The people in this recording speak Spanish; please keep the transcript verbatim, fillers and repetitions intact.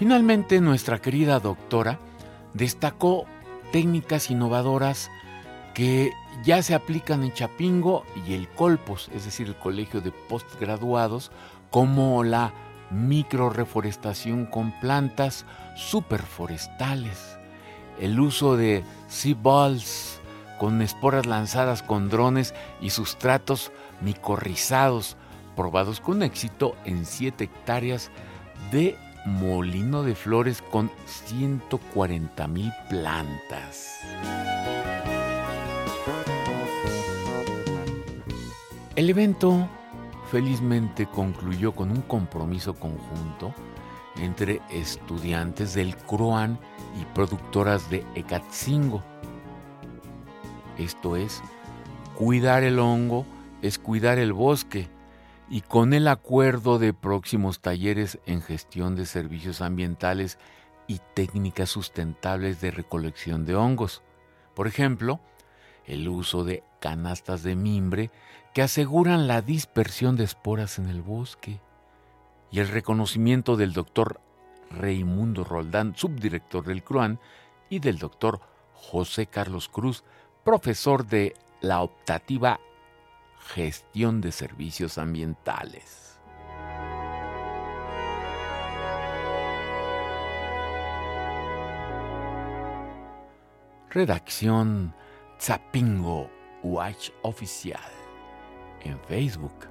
Finalmente, nuestra querida doctora destacó técnicas innovadoras que ya se aplican en Chapingo y el Colpos, es decir, el Colegio de Postgraduados, como la microreforestación con plantas superforestales, el uso de seed balls con esporas lanzadas con drones y sustratos micorrizados, probados con éxito en siete hectáreas de molino de flores con ciento cuarenta mil plantas. El evento felizmente concluyó con un compromiso conjunto entre estudiantes del CRUAN y productoras de Ecatzingo. Esto es, cuidar el hongo es cuidar el bosque, y con el acuerdo de próximos talleres en gestión de servicios ambientales y técnicas sustentables de recolección de hongos. Por ejemplo, el uso de canastas de mimbre que aseguran la dispersión de esporas en el bosque, y el reconocimiento del doctor Raimundo Roldán, subdirector del CRUAN, y del doctor José Carlos Cruz, profesor de la optativa Gestión de Servicios Ambientales. Redacción Chapingo Watch Oficial en Facebook.